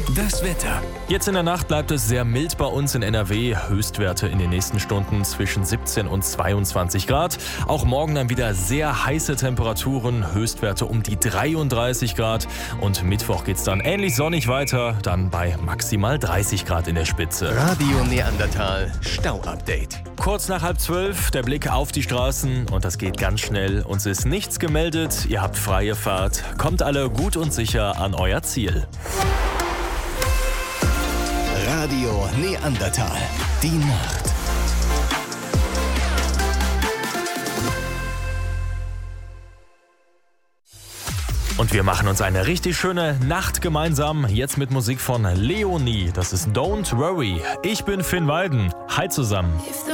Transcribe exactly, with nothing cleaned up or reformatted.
Das Wetter. Jetzt in der Nacht bleibt es sehr mild bei uns in N R W. Höchstwerte in den nächsten Stunden zwischen siebzehn und zweiundzwanzig Grad. Auch morgen dann wieder sehr heiße Temperaturen, Höchstwerte um die dreiunddreißig Grad. Und Mittwoch geht's dann ähnlich sonnig weiter, dann bei maximal dreißig Grad in der Spitze. Radio Neandertal Stau-Update. Kurz nach halb zwölf, der Blick auf die Straßen und das geht ganz schnell. Uns ist nichts gemeldet, ihr habt freie Fahrt. Kommt alle gut und sicher an euer Ziel. Radio Neandertal. Die Nacht. Und wir machen uns eine richtig schöne Nacht gemeinsam. Jetzt mit Musik von Leonie. Das ist Don't Worry. Ich bin Finn Walden. Hi zusammen.